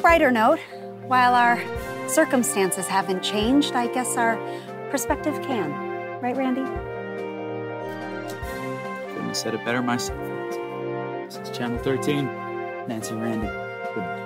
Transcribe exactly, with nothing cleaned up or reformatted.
brighter note, while our circumstances haven't changed, I guess our perspective can. Right, Randy? Couldn't have said it better myself. This is Channel thirteen. Nancy Randy. Good night.